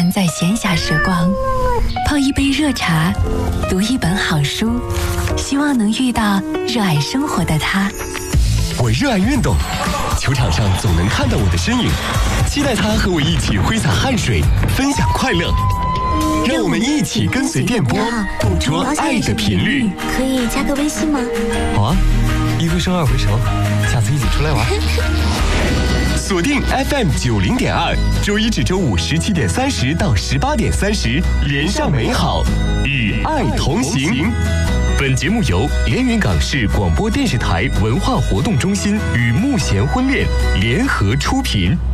人在闲暇时光，泡一杯热茶，读一本好书，希望能遇到热爱生活的他。 我热爱运动，球场上总能看到我的身影，期待他和我一起挥洒汗水，分享快乐。让我们一起跟随电波，捕捉爱的频率。 可以加个微信吗？ 好啊，一回生二回熟，下次一起出来玩。 锁定 FM90.2，周一至周五17:30到18:30，连上美好，与爱同行。本节目由连云港市广播电视台文化活动中心与慕贤婚恋联合出品。